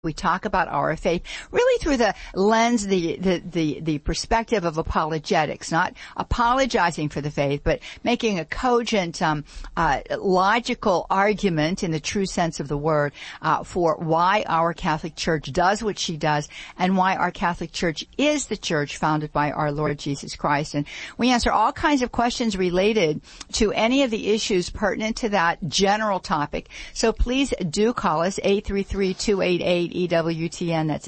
We talk about our faith really through the lens, the perspective of apologetics, not apologizing for the faith, but making a cogent, logical argument in the true sense of the word, for why our Catholic Church does what she does and why our Catholic Church is the church founded by our Lord Jesus Christ. And we answer all kinds of questions related to any of the issues pertinent to that general topic. So please do call us, 833-288 EWTN. That's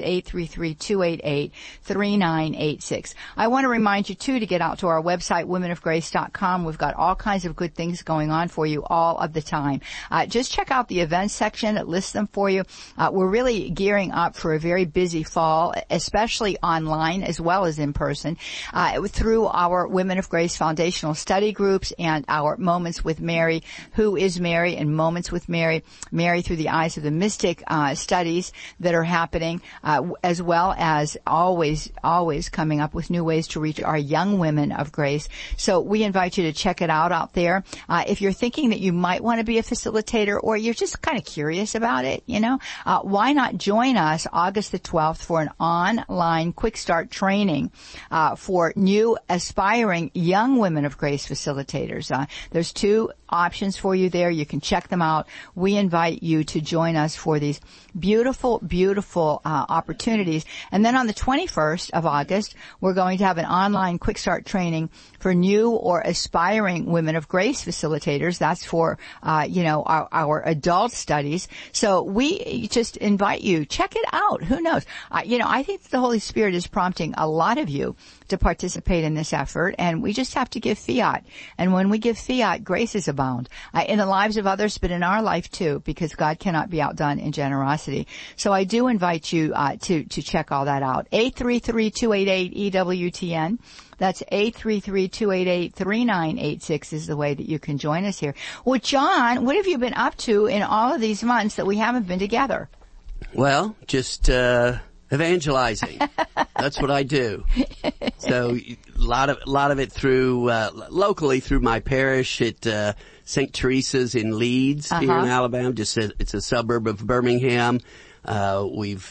833-288-3986. I want to remind you too to get out to our website, womenofgrace.com. We've got all kinds of good things going on for you all of the time. Just check out the events section. It lists them for you. We're really gearing up for a very busy fall, especially online as well as in person, through our Women of Grace foundational study groups and our Moments with Mary, Who is Mary, and Moments with Mary, Mary through the eyes of the mystic studies that are happening, as well as always coming up with new ways to reach our young women of grace. So we invite you to check it out there. If you're thinking that you might want to be a facilitator or you're just kind of curious about it, why not join us August the 12th for an online quick start training for new aspiring young women of grace facilitators. There's two options for you there. You can check them out. We invite you to join us for these beautiful opportunities. And then on the 21st of August, we're going to have an online quick start training for new or aspiring women of grace facilitators. That's for, our adult studies. So we just invite you, check it out. Who knows? I think the Holy Spirit is prompting a lot of you to participate in this effort, and we just have to give fiat. And when we give fiat, graces abound in the lives of others, but in our life too, because God cannot be outdone in generosity. So I do invite you to check all that out. 833-288-EWTN. That's 833-288-3986 is the way that you can join us here. Well, John, what have you been up to in all of these months that we haven't been together? Well, just evangelizing. That's what I do. So a lot of it through locally through my parish at St. Teresa's in Leeds here in Alabama. It's a suburb of Birmingham. We've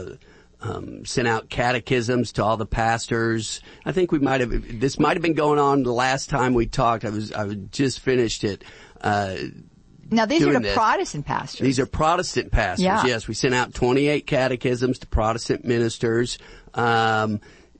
sent out catechisms to all the pastors. I think this might have been going on the last time we talked. I just finished it. Now, these are the Protestant pastors. These are Protestant pastors, yeah. Yes. We sent out 28 catechisms to Protestant ministers. Got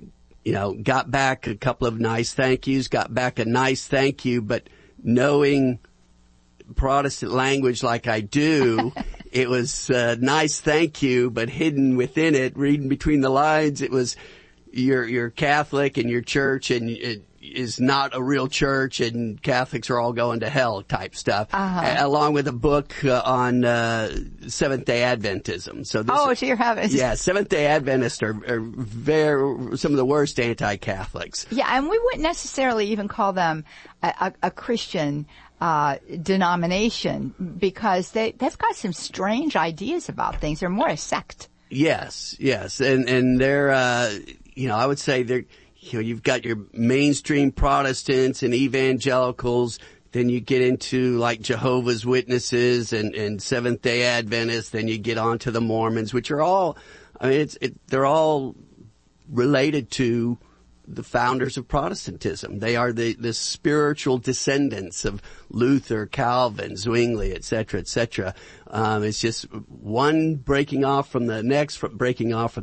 back a couple of nice thank yous, got back a nice thank you, but knowing Protestant language like I do, it was nice thank you, but hidden within it, reading between the lines, it was you're Catholic and your church and it is not a real church and Catholics are all going to hell type stuff, along with a book on Seventh-day Adventism. So you're having... Yeah, Seventh-day Adventists are some of the worst anti-Catholics. Yeah, and we wouldn't necessarily even call them a Christian denomination because they've got some strange ideas about things. They're more a sect. Yes. And they're, I would say they're, you've got your mainstream Protestants and evangelicals. Then you get into like Jehovah's Witnesses and Seventh-day Adventists. Then you get on to the Mormons, which are all, they're all related to the founders of Protestantism. They are the spiritual descendants of Luther, Calvin, Zwingli, et cetera, et cetera. It's just one breaking off from the next, breaking off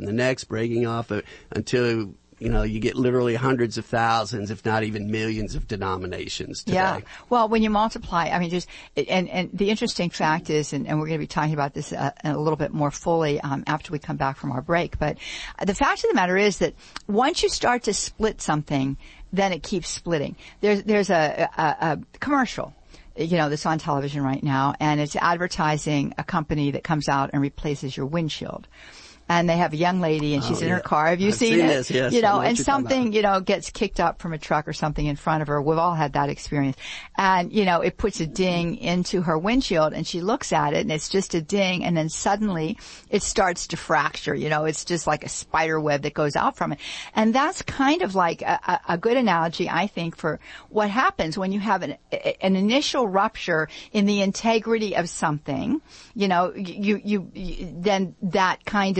until you get literally hundreds of thousands, if not even millions of denominations today. Yeah. Well, when you multiply, and the interesting fact is, and we're going to be talking about this a little bit more fully after we come back from our break, but the fact of the matter is that once you start to split something, then it keeps splitting. There's a commercial, that's on television right now, and it's advertising a company that comes out and replaces your windshield. and they have a young lady, and she's in her car. Have you seen it? This, yes. You know, and something, you know, gets kicked up from a truck or something in front of her. We've all had that experience. And, you know, it puts a ding into her windshield, and she looks at it, and it's just a ding, and then suddenly it starts to fracture. You know, it's just like a spider web that goes out from it. And that's kind of like a good analogy, I think, for what happens when you have an initial rupture in the integrity of something. You know, then that kind of